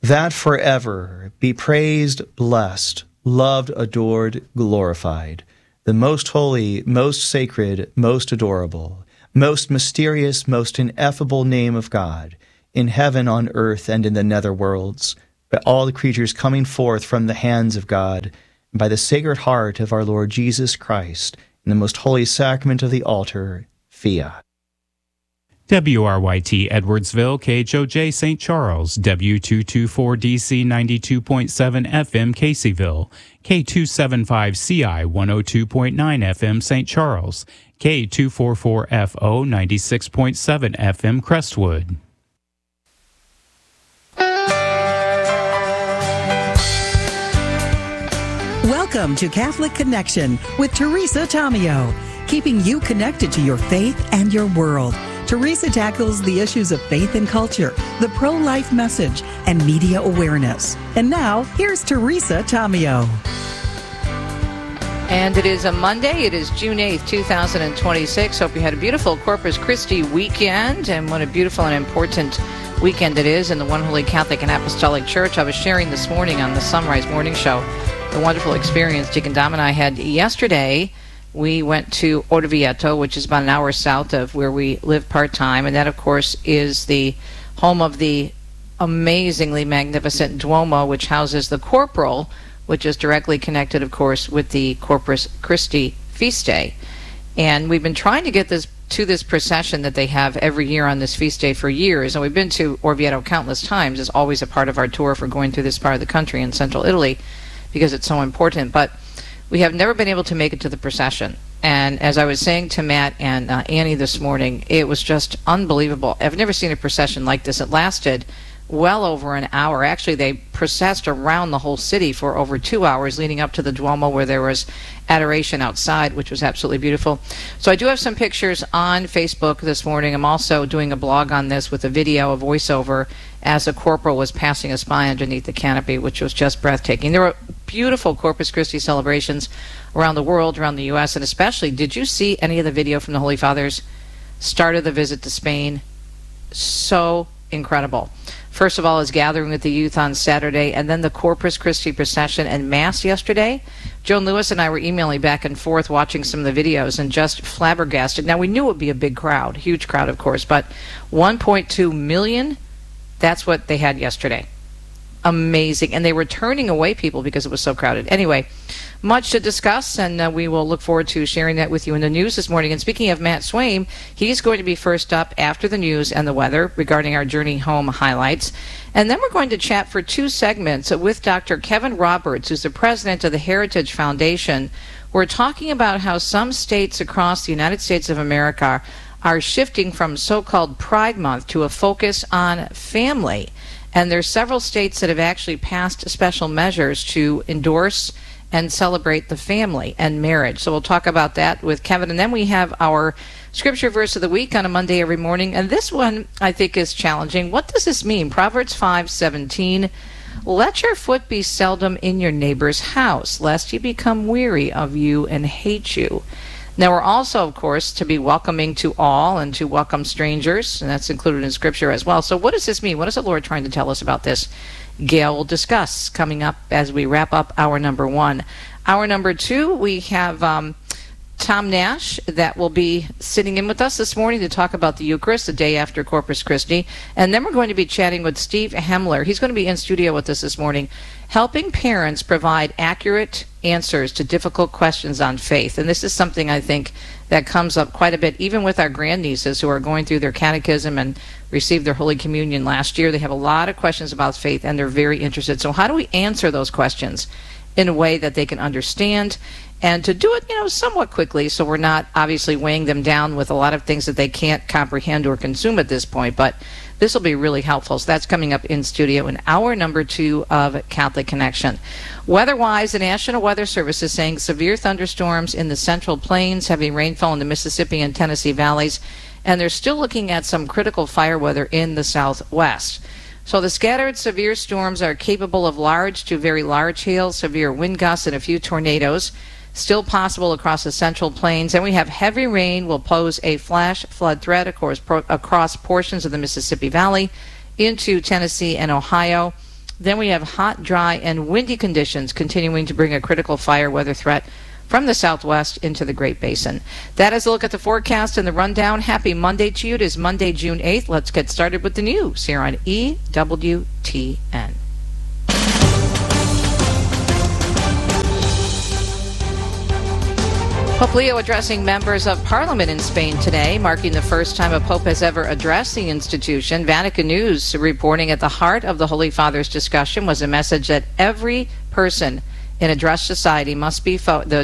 that forever be praised, blessed, loved, adored, glorified, the most holy, most sacred, most adorable, most mysterious, most ineffable name of God, in heaven, on earth, and in the nether worlds, by all the creatures coming forth from the hands of God, and by the Sacred Heart of our Lord Jesus Christ, in the most holy sacrament of the altar, Fiat. WRYT Edwardsville, KHOJ St. Charles, W224DC 92.7 FM Caseyville, K275CI 102.9 FM St. Charles, K244FO 96.7 FM Crestwood. Welcome to Catholic Connection with Teresa Tomeo, keeping you connected to your faith and your world. Teresa tackles the issues of faith and culture, the pro-life message, and media awareness. And now, here's Teresa Tomeo. And it is a Monday. It is June 8th, 2026. Hope you had a beautiful Corpus Christi weekend, and what a beautiful and important weekend it is in the One Holy Catholic and Apostolic Church. I was sharing this morning on the Sunrise Morning Show the wonderful experience Deacon Dom and I had yesterday. We went to Orvieto, which is about an hour south of where we live part-time, and that, of course, is the home of the amazingly magnificent Duomo, which houses the Corporal, which is directly connected, of course, with the Corpus Christi feast day. And we've been trying to get this procession that they have every year on this feast day for years, and we've been to Orvieto countless times. It's always a part of our tour for going through this part of the country in central Italy because it's so important, but we have never been able to make it to the procession. And as I was saying to Matt and Annie this morning, it was just unbelievable. I've never seen a procession like this. It lasted well over an hour. Actually, they processed around the whole city for over 2 hours leading up to the Duomo, where there was adoration outside, which was absolutely beautiful. So I do have some pictures on Facebook this morning. I'm also doing a blog on this with a video, a voiceover, as a corporal was passing us by underneath the canopy, which was just breathtaking. There were beautiful Corpus Christi celebrations around the world, around the U.S., and especially, did you see any of the video from the Holy Father's start of the visit to Spain? So incredible. First of all, his gathering with the youth on Saturday, and then the Corpus Christi procession and Mass yesterday. Joan Lewis and I were emailing back and forth, watching some of the videos, and just flabbergasted. Now, we knew it would be a big crowd, huge crowd, of course, but 1.2 million, that's what they had yesterday. Amazing. And they were turning away people because it was so crowded. Anyway, much to discuss, and we will look forward to sharing that with you in the news this morning. And speaking of Matt Swaim, he's going to be first up after the news and the weather regarding our Journey Home highlights. And then we're going to chat for 2 segments with Dr. Kevin Roberts, who's the president of the Heritage Foundation. We're talking about how some states across the United States of America are shifting from so-called Pride Month to a focus on family. And there's several states that have actually passed special measures to endorse and celebrate the family and marriage. So we'll talk about that with Kevin. And then we have our scripture verse of the week on a Monday every morning. And this one, I think, is challenging. What does this mean? Proverbs 5:17. Let your foot be seldom in your neighbor's house, lest he become weary of you and hate you. Now, we're also, of course, to be welcoming to all and to welcome strangers, and that's included in Scripture as well. So what does this mean? What is the Lord trying to tell us about this? Gail will discuss coming up as we wrap up hour number 1. Hour number 2, we have Tom Nash that will be sitting in with us this morning to talk about the Eucharist the day after Corpus Christi. And then we're going to be chatting with Steve Hemler. He's going to be in studio with us this morning, helping parents provide accurate answers to difficult questions on faith. And this is something I think that comes up quite a bit, even with our grandnieces who are going through their catechism and received their Holy Communion last year. They have a lot of questions about faith, and they're very interested. So how do we answer those questions in a way that they can understand, and to do it, somewhat quickly, so we're not obviously weighing them down with a lot of things that they can't comprehend or consume at this point. But this will be really helpful. So that's coming up in studio in hour number 2 of Catholic Connection. Weather-wise, the National Weather Service is saying severe thunderstorms in the Central Plains, heavy rainfall in the Mississippi and Tennessee valleys, and they're still looking at some critical fire weather in the Southwest. So the scattered severe storms are capable of large to very large hail, severe wind gusts, and a few tornadoes. Still possible across the Central Plains. And we have heavy rain will pose a flash flood threat, of course, across portions of the Mississippi Valley into Tennessee and Ohio. Then we have hot, dry, and windy conditions continuing to bring a critical fire weather threat from the southwest into the Great Basin. That is a look at the forecast and the rundown. Happy Monday to you. It is Monday, June 8th. Let's get started with the news here on EWTN. Pope Leo addressing members of Parliament in Spain today, marking the first time a Pope has ever addressed the institution. Vatican News reporting at the heart of the Holy Father's discussion was a message that every person in a just society must be found on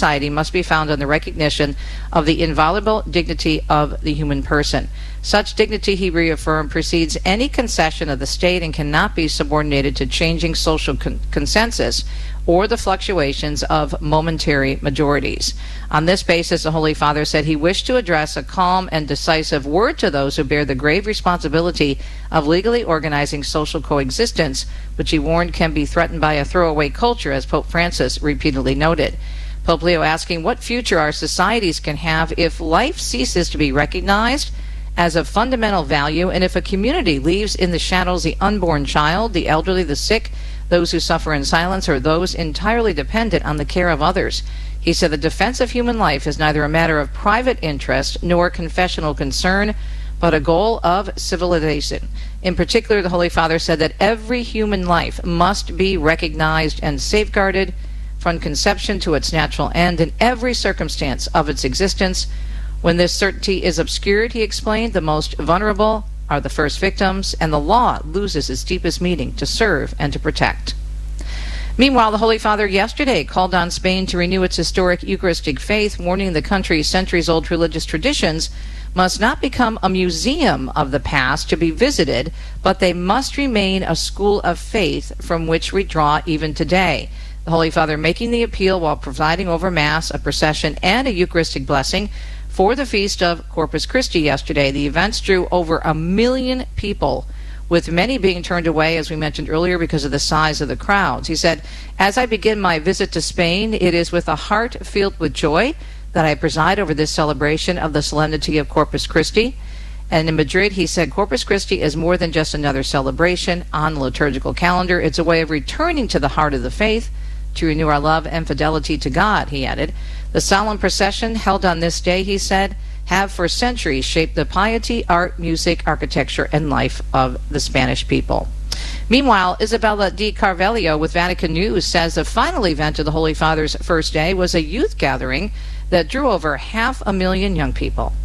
the recognition of the inviolable dignity of the human person. Such dignity, he reaffirmed, precedes any concession of the state and cannot be subordinated to changing social consensus or the fluctuations of momentary majorities. On this basis, the Holy Father said he wished to address a calm and decisive word to those who bear the grave responsibility of legally organizing social coexistence, which he warned can be threatened by a throwaway culture, as Pope Francis repeatedly noted. Pope Leo asking what future our societies can have if life ceases to be recognized as a fundamental value, and if a community leaves in the shadows the unborn child, the elderly, the sick, those who suffer in silence, or those entirely dependent on the care of others. He said the defense of human life is neither a matter of private interest nor confessional concern, but a goal of civilization. In particular, the Holy Father said that every human life must be recognized and safeguarded from conception to its natural end in every circumstance of its existence. When this certainty is obscured, he explained, the most vulnerable are the first victims, and the law loses its deepest meaning to serve and to protect. Meanwhile, the Holy Father yesterday called on Spain to renew its historic Eucharistic faith, warning the country's centuries-old religious traditions must not become a museum of the past to be visited, but they must remain a school of faith from which we draw even today. The Holy Father making the appeal while presiding over Mass, a procession, and a Eucharistic blessing for the feast of Corpus Christi yesterday. The events drew over 1 million people, with many being turned away, as we mentioned earlier, because of the size of the crowds. He said, as I begin my visit to Spain, it is with a heart filled with joy that I preside over this celebration of the solemnity of Corpus Christi. And in Madrid, he said, Corpus Christi is more than just another celebration on the liturgical calendar. It's a way of returning to the heart of the faith, to renew our love and fidelity to God, he added. The solemn procession held on this day, he said, have for centuries shaped the piety, art, music, architecture, and life of the Spanish people. Meanwhile, Isabella Di Carvalho with Vatican News says the final event of the Holy Father's first day was a youth gathering that drew over 500,000 young people.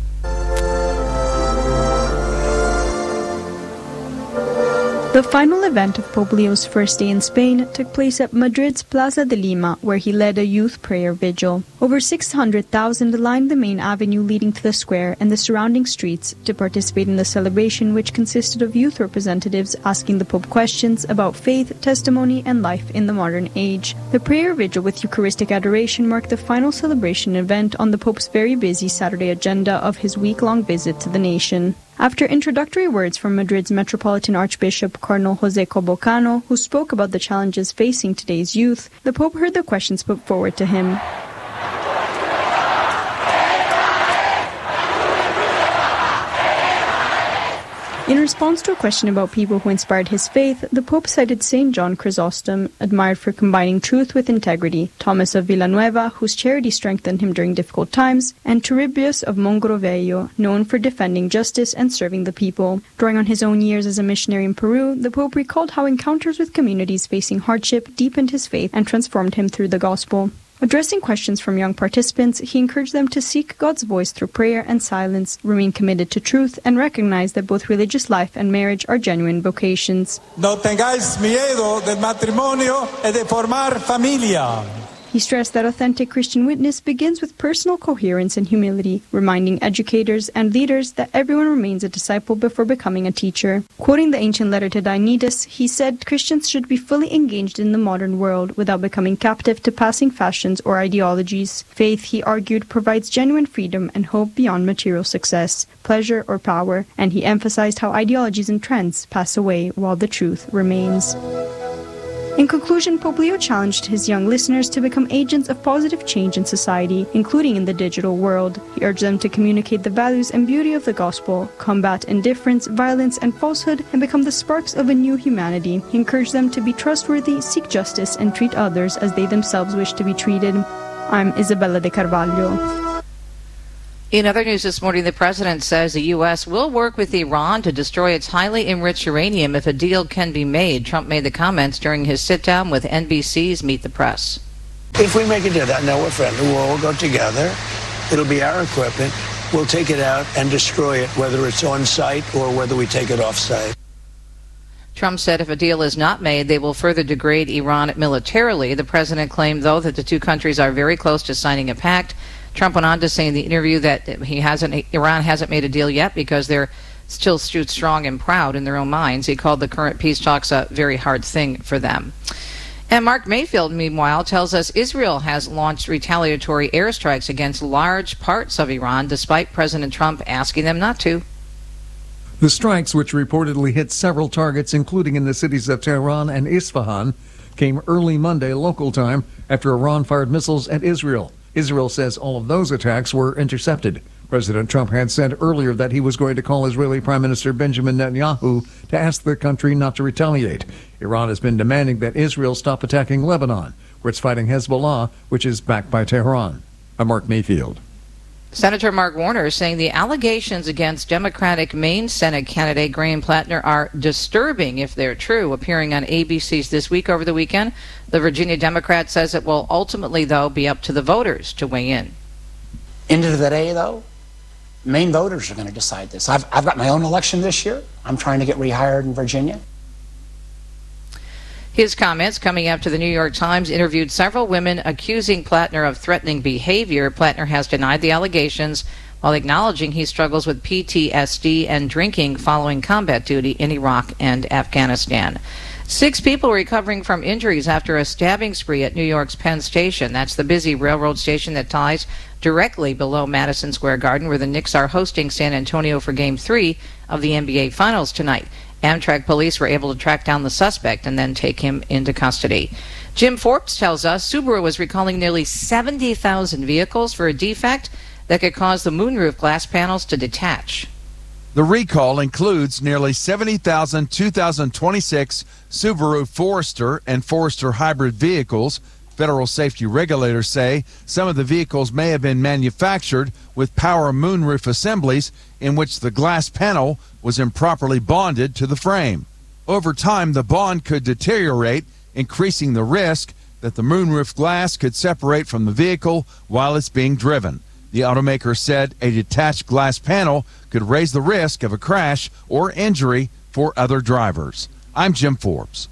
The final event of Pope Leo's first day in Spain took place at Madrid's Plaza de Lima, where he led a youth prayer vigil. Over 600,000 lined the main avenue leading to the square and the surrounding streets to participate in the celebration, which consisted of youth representatives asking the Pope questions about faith, testimony, and life in the modern age. The prayer vigil with Eucharistic adoration marked the final celebration event on the Pope's very busy Saturday agenda of his week-long visit to the nation. After introductory words from Madrid's Metropolitan Archbishop Cardinal José Cobocano, who spoke about the challenges facing today's youth, the Pope heard the questions put forward to him. In response to a question about people who inspired his faith, the Pope cited St. John Chrysostom, admired for combining truth with integrity, Thomas of Villanueva, whose charity strengthened him during difficult times, and Turribius of Mogrovejo, known for defending justice and serving the people. Drawing on his own years as a missionary in Peru, the Pope recalled how encounters with communities facing hardship deepened his faith and transformed him through the gospel. Addressing questions from young participants, he encouraged them to seek God's voice through prayer and silence, remain committed to truth, and recognize that both religious life and marriage are genuine vocations. No tengáis miedo del matrimonio y de formar familia. He stressed that authentic Christian witness begins with personal coherence and humility, reminding educators and leaders that everyone remains a disciple before becoming a teacher. Quoting the ancient letter to Dionysius, he said Christians should be fully engaged in the modern world without becoming captive to passing fashions or ideologies. Faith, he argued, provides genuine freedom and hope beyond material success, pleasure, or power, and he emphasized how ideologies and trends pass away while the truth remains. In conclusion, Pope Leo challenged his young listeners to become agents of positive change in society, including in the digital world. He urged them to communicate the values and beauty of the gospel, combat indifference, violence, and falsehood, and become the sparks of a new humanity. He encouraged them to be trustworthy, seek justice, and treat others as they themselves wish to be treated. I'm Isabella de Carvalho. In other news this morning, the president says the U.S. will work with Iran to destroy its highly enriched uranium if a deal can be made. Trump made the comments during his sit-down with NBC's Meet the Press. If we make a deal, no, we're friendly. We'll all go together. It'll be our equipment. We'll take it out and destroy it, whether it's on site or whether we take it off site. Trump said if a deal is not made, they will further degrade Iran militarily. The president claimed, though, that the two countries are very close to signing a pact. Trump went on to say in the interview that Iran hasn't made a deal yet because they're still strong and proud in their own minds. He called the current peace talks a very hard thing for them. And Mark Mayfield, meanwhile, tells us Israel has launched retaliatory airstrikes against large parts of Iran, despite President Trump asking them not to. The strikes, which reportedly hit several targets, including in the cities of Tehran and Isfahan, came early Monday local time after Iran fired missiles at Israel. Israel says all of those attacks were intercepted. President Trump had said earlier that he was going to call Israeli Prime Minister Benjamin Netanyahu to ask the country not to retaliate. Iran has been demanding that Israel stop attacking Lebanon, where it's fighting Hezbollah, which is backed by Tehran. I'm Mark Mayfield. Senator Mark Warner is saying the allegations against Democratic Maine Senate candidate Graham Plattner are disturbing if they're true. Appearing on ABC's This Week over the weekend, the Virginia Democrat says it will ultimately, though, be up to the voters to weigh in. End of the day, though, Maine voters are going to decide this. I've got my own election this year. I'm trying to get rehired in Virginia. His comments coming after the New York Times interviewed several women accusing Plattner of threatening behavior. Plattner has denied the allegations while acknowledging he struggles with PTSD and drinking following combat duty in Iraq and Afghanistan. 6 people recovering from injuries after a stabbing spree at New York's Penn Station. That's the busy railroad station that ties directly below Madison Square Garden, where the Knicks are hosting San Antonio for Game 3 of the NBA Finals tonight. Amtrak police were able to track down the suspect and then take him into custody. Jim Forbes tells us Subaru is recalling nearly 70,000 vehicles for a defect that could cause the moonroof glass panels to detach. The recall includes nearly 70,000 2026 Subaru Forester and Forester hybrid vehicles. Federal safety regulators say some of the vehicles may have been manufactured with power moonroof assemblies in which the glass panel was improperly bonded to the frame. Over time, the bond could deteriorate, increasing the risk that the moonroof glass could separate from the vehicle while it's being driven. The automaker said a detached glass panel could raise the risk of a crash or injury for other drivers. I'm Jim Forbes.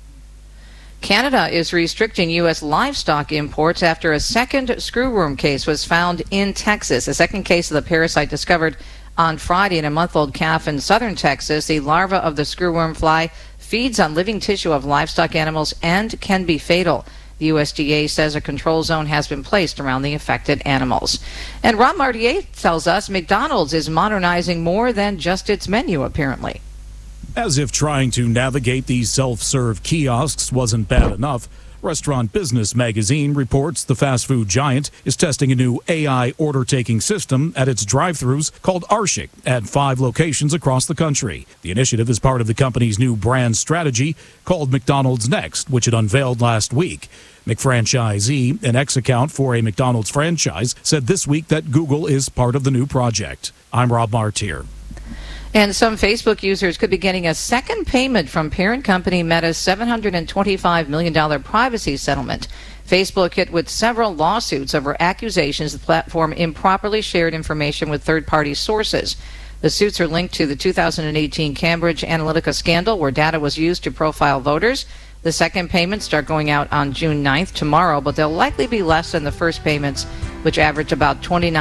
Canada is restricting U.S. livestock imports after a second screwworm case was found in Texas. A second case of the parasite discovered on Friday in a month-old calf in southern Texas. The larva of the screwworm fly feeds on living tissue of livestock animals and can be fatal. The USDA says a control zone has been placed around the affected animals. And Rob Martier tells us McDonald's is modernizing more than just its menu, apparently. As if trying to navigate these self-serve kiosks wasn't bad enough, Restaurant Business Magazine reports the fast food giant is testing a new AI order-taking system at its drive-thrus called Arshik at 5 locations across the country. The initiative is part of the company's new brand strategy called McDonald's Next, which it unveiled last week. McFranchisee, an ex-account for a McDonald's franchise, said this week that Google is part of the new project. I'm Rob Martier. And some Facebook users could be getting a second payment from parent company Meta's $725 million privacy settlement. Facebook hit with several lawsuits over accusations the platform improperly shared information with third-party sources. The suits are linked to the 2018 Cambridge Analytica scandal, where data was used to profile voters. The second payments start going out on June 9th, tomorrow, but they'll likely be less than the first payments, which averaged about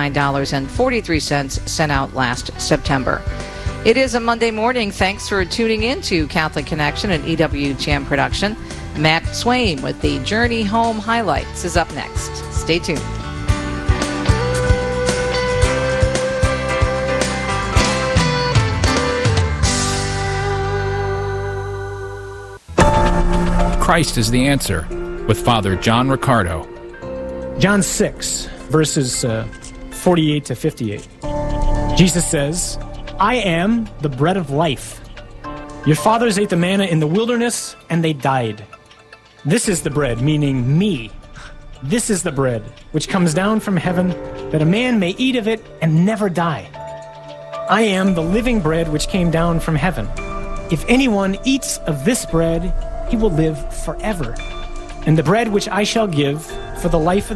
$29.43 sent out last September. It is a Monday morning. Thanks for tuning in to Catholic Connection, an EWTN production. Matt Swain with the Journey Home highlights is up next. Stay tuned. Christ is the answer, with Father John Riccardo. John 6, verses 48 to 58. Jesus says, I am the bread of life. Your fathers ate the manna in the wilderness, and they died. This is the bread, meaning me. This is the bread which comes down from heaven, that a man may eat of it and never die. I am the living bread which came down from heaven. If anyone eats of this bread, he will live forever. And the bread which I shall give for the life of